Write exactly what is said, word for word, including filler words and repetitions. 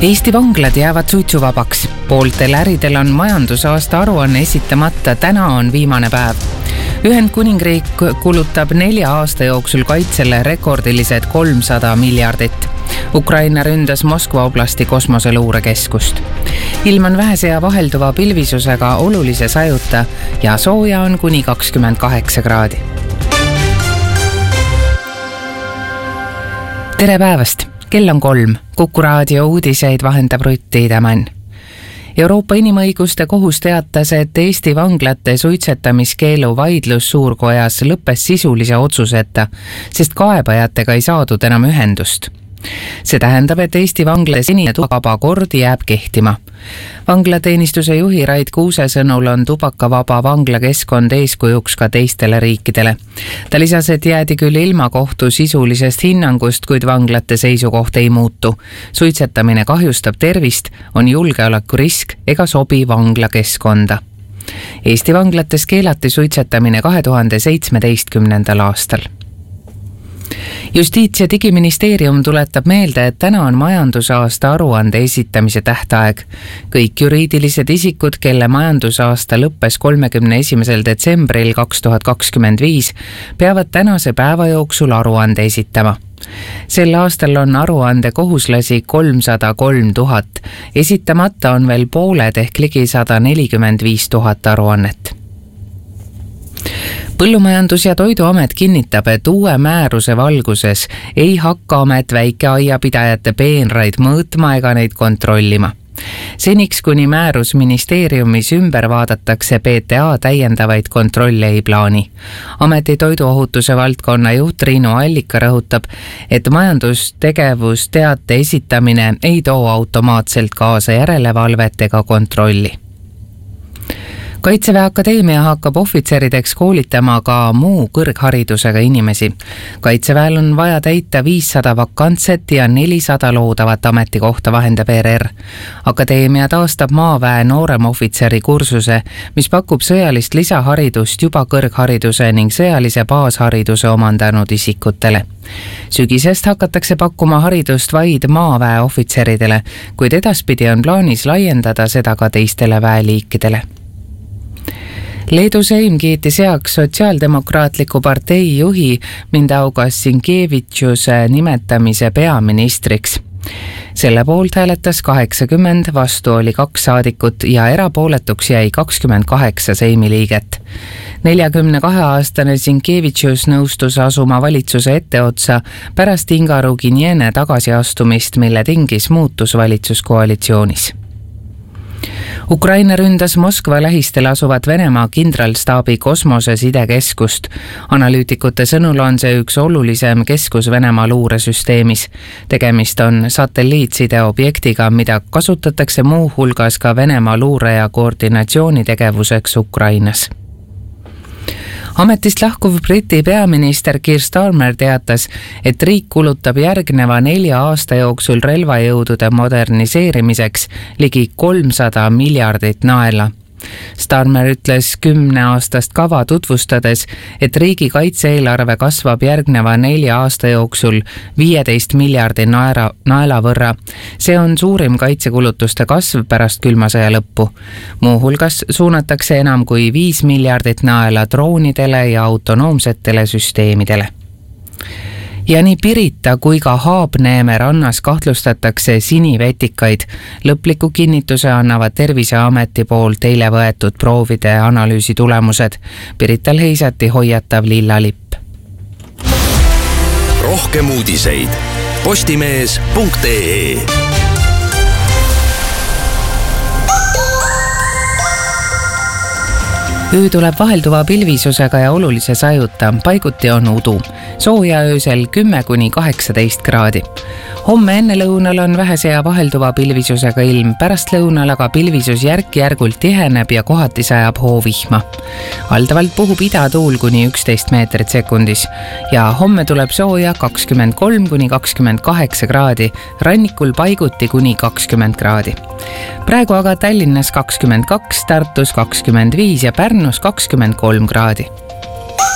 Eesti vanglad jäävad suitsuvabaks. Pooltel äridel on majandusaasta aruanne esitamata, täna on viimane päev. Ühendkuningriik kulutab nelja aasta jooksul kaitsele rekordilised kolmsada miljardit. Ukraina ründas Moskva oblasti kosmoseluurekeskust. Ilm on vähese ja vahelduva pilvisusega olulise sajuta ja sooja on kuni kakskümmend kaheksa kraadi. Tere päevast! Kell on kolm. Kuku raadio uudiseid vahendab Rutt Tiidemann. Euroopa Inimõiguste Kohus teatas, et Eesti vanglate suitsetamiskeelu vaidlus suurkojas lõppes sisulise otsuseta, sest kaebajatega ei saadud enam ühendust. See tähendab, et Eesti vangla senine tubakavaba kord jääb kehtima. Vanglateenistuse juhi Rait Kuuse sõnul on tubakavaba vanglakeskkond eeskujuks ka teistele riikidele. Ta lisas, et jäädi küll ilma kohtu sisulisest hinnangust, kuid vanglate seisukoht ei muutu. Suitsetamine kahjustab tervist, on julgeolekurisk ega sobi vanglakeskkonda. Eesti vanglates keelati suitsetamine kahe tuhande seitsmeteistkümnendal aastal. Justiits- ja digiministeerium tuletab meelde, et täna on majandusaasta aruande esitamise tähtaeg. Kõik juriidilised isikud, kelle majandusaasta lõppes kolmekümne esimesel detsembril kaks tuhat kakskümmend viis, peavad tänase päeva jooksul aruande esitama. Sel aastal on aruande kohuslasi kolmsada kolm tuhat. Esitamata on veel pooled ehk ligi sada nelikümmend viis tuhat aruannet. Põllumajandus- ja Toiduamet kinnitab, et uue määruse valguses ei hakka amet väikeaiapidajate peenraid mõõtma ega neid kontrollima. Seniks, kuni määrus ministeeriumis ümber vaadatakse, P T A täiendavaid kontrolle ei plaani. Ameti toiduohutuse valdkonna juht Riino Allika rõhutab, et majandustegevusteate esitamine ei too automaatselt kaasa järelevalvet ega kontrolli. Kaitseväe Akadeemia hakkab ohvitserideks koolitama ka muu kõrgharidusega inimesi. Kaitseväel on vaja täita viissada vakantset ja nelisada loodavat ametikohta, vahendab E R R. Akadeemia taastab maaväe nooremohvitseri kursuse, mis pakub sõjalist lisaharidust juba kõrghariduse ning sõjalise baashariduse omandanud isikutele. Sügisest hakatakse pakkuma haridust vaid maaväe ohvitseridele, kuid edaspidi on plaanis laiendada seda ka teistele väeliikidele. Leedu Seim kiitis heaks Sotsiaaldemokraatliku partei juhi Mindaugas Sinkevičiuse nimetamise peaministriks. Selle poolt hääletas kaheksakümmend, vastu oli kaks saadikut ja erapooletuks jäi kakskümmend kaheksa Seimi liiget. neljakümne kahe aastane Sinkevičius nõustus asuma valitsuse etteotsa pärast Inga Ruginiene tagasiastumist, mille tingis muutus valitsuskoalitsioonis. Ukraina ründas Moskva lähistel asuvat Venemaa kindralstaabi kosmosesidekeskust. Analüütikute sõnul on see üks olulisem keskus Venemaa luuresüsteemis. Tegemist on satelliitsideobjektiga, mida kasutatakse muu hulgas ka Venemaa luure- ja koordinatsioonitegevuseks Ukrainas. Ametist lahkuv Briti peaminister Keir Starmer teatas, et riik kulutab järgneva nelja aasta jooksul relvajõudude moderniseerimiseks ligi kolmsada miljardit naela. Starmer ütles kümne aastast kava tutvustades, et riigi kaitse-eelarve kasvab järgneva nelja aasta jooksul viieteist miljardi naera, naela võrra. See on suurim kaitsekulutuste kasv pärast külma sõja lõppu. Muu hulgas suunatakse enam kui viis miljardit naela droonidele ja autonoomsetele süsteemidele. Ja nii Pirita kui ka Haabneeme rannas kahtlustatakse sinivetikaid. Lõpliku kinnituse annavad Terviseameti poolt eile võetud proovide analüüsi tulemused. Pirital heisati hoiatav lillalipp. Rohkem uudiseid postimees punkt ee. Öö tuleb vahelduva pilvisusega ja olulise sajuta, paiguti on udu. Sooja öösel kümme kuni kaheksateist kraadi. Homme enne lõunal on vähese ja vahelduva pilvisusega ilm, pärast lõunal aga pilvisus järk-järgult tiheneb ja kohati sajab hoovihma. Valdavalt puhub idatuul kuni üksteist meetrit sekundis ja homme tuleb sooja kakskümmend kolm kuni kakskümmend kaheksa kraadi, rannikul paiguti kuni kakskümmend kraadi. Praegu aga Tallinnas kakskümmend kaks, Tartus kakskümmend viis ja Pärnus kakskümmend kolm kraadi.